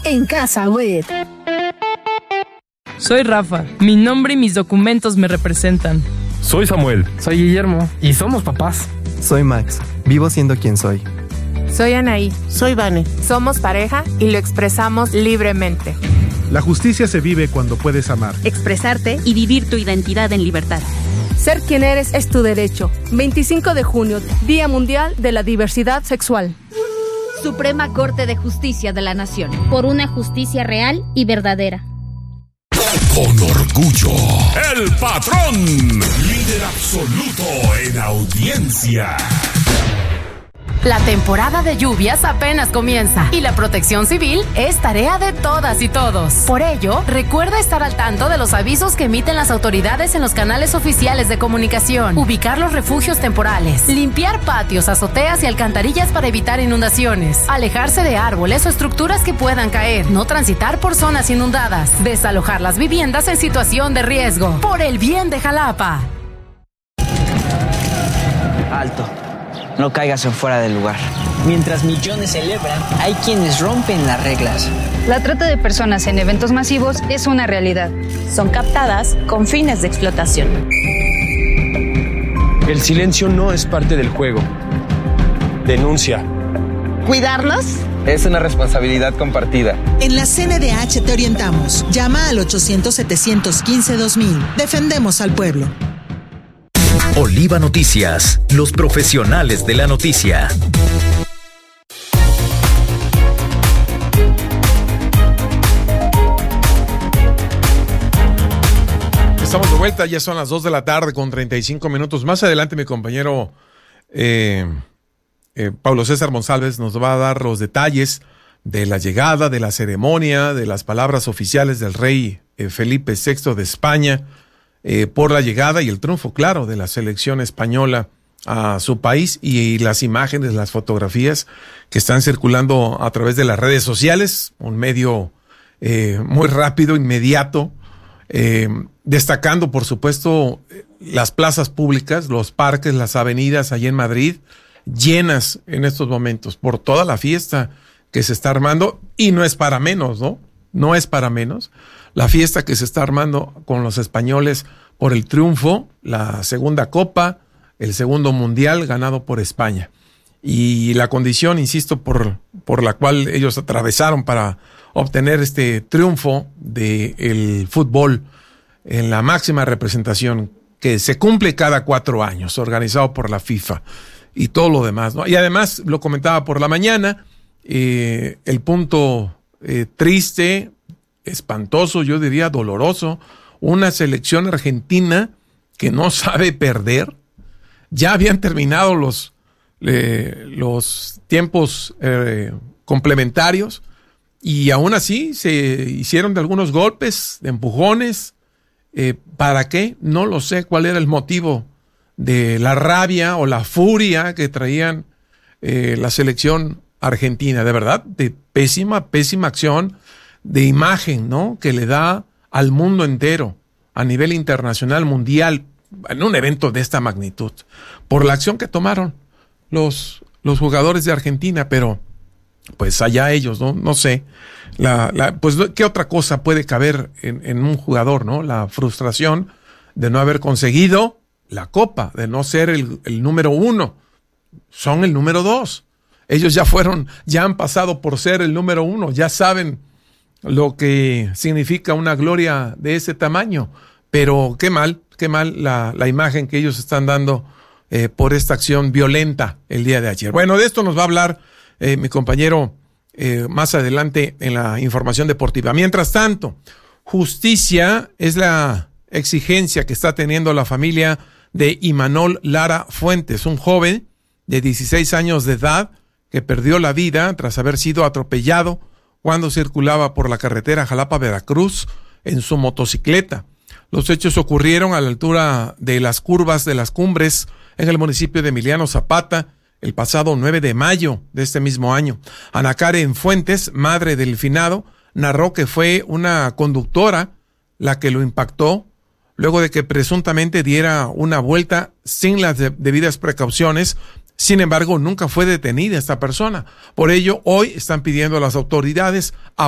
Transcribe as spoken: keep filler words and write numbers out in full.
en Casa Web. Soy Rafa. Mi nombre y mis documentos me representan. Soy Samuel. Soy Guillermo. Y somos papás. Soy Max. Vivo siendo quien soy. Soy Anaí. Soy Vane. Somos pareja y lo expresamos libremente. La justicia se vive cuando puedes amar, expresarte y vivir tu identidad en libertad. Ser quien eres es tu derecho. veinticinco de junio, Día Mundial de la Diversidad Sexual. Suprema Corte de Justicia de la Nación. Por una justicia real y verdadera. Con orgullo, el patrón, líder absoluto en audiencia. La temporada de lluvias apenas comienza y la protección civil es tarea de todas y todos. Por ello, recuerda estar al tanto de los avisos que emiten las autoridades en los canales oficiales de comunicación, ubicar los refugios temporales, limpiar patios, azoteas y alcantarillas para evitar inundaciones, alejarse de árboles o estructuras que puedan caer, no transitar por zonas inundadas, desalojar las viviendas en situación de riesgo, por el bien de Jalapa. Alto. No caigas en fuera del lugar. Mientras millones celebran, hay quienes rompen las reglas. La trata de personas en eventos masivos es una realidad. Son captadas con fines de explotación. El silencio no es parte del juego. Denuncia. ¿Cuidarnos? Es una responsabilidad compartida. En la C N D H te orientamos. Llama al ochocientos, setecientos quince, dos mil. Defendemos al pueblo. Oliva Noticias, los profesionales de la noticia. Estamos de vuelta, ya son las dos de la tarde con treinta y cinco minutos. Más adelante mi compañero eh, eh, Pablo César Monsalves nos va a dar los detalles de la llegada, de la ceremonia, de las palabras oficiales del rey eh, Felipe sexto de España, Eh, por la llegada y el triunfo, claro, de la selección española a su país y, y las imágenes, las fotografías que están circulando a través de las redes sociales, un medio eh, muy rápido, inmediato, eh, destacando, por supuesto, las plazas públicas, los parques, las avenidas allí en Madrid, llenas en estos momentos por toda la fiesta que se está armando, y no es para menos, ¿no? No es para menos. La fiesta que se está armando con los españoles por el triunfo, la segunda copa, el segundo mundial ganado por España. Y la condición, insisto, por, por la cual ellos atravesaron para obtener este triunfo del fútbol en la máxima representación que se cumple cada cuatro años, organizado por la FIFA y todo lo demás, ¿no? Y además, lo comentaba por la mañana, eh, el punto eh, triste, espantoso, yo diría doloroso, una selección argentina que no sabe perder. Ya habían terminado los, eh, los tiempos eh, complementarios y aún así se hicieron de algunos golpes, de empujones. Eh, ¿Para qué? No lo sé cuál era el motivo de la rabia o la furia que traían eh, la selección argentina. De verdad, de pésima, pésima acción de imagen, ¿no? Que le da al mundo entero, a nivel internacional, mundial, en un evento de esta magnitud, por la acción que tomaron los, los jugadores de Argentina, pero pues allá ellos, ¿no? No sé, la, la, pues qué otra cosa puede caber en, en un jugador, ¿no? La frustración de no haber conseguido la copa, de no ser el, el número uno, son el número dos. Ellos ya fueron, ya han pasado por ser el número uno, ya saben lo que significa una gloria de ese tamaño, pero qué mal, qué mal la, la imagen que ellos están dando eh, por esta acción violenta el día de ayer. Bueno, de esto nos va a hablar eh, mi compañero eh, más adelante en la información deportiva. Mientras tanto, justicia es la exigencia que está teniendo la familia de Imanol Lara Fuentes, un joven de dieciséis años de edad que perdió la vida tras haber sido atropellado cuando circulaba por la carretera Jalapa-Veracruz en su motocicleta. Los hechos ocurrieron a la altura de las curvas de las Cumbres en el municipio de Emiliano Zapata el pasado nueve de mayo de este mismo año. Ana Karen Fuentes, madre del finado, narró que fue una conductora la que lo impactó luego de que presuntamente diera una vuelta sin las debidas precauciones. Sin embargo, nunca fue detenida esta persona. Por ello, hoy están pidiendo a las autoridades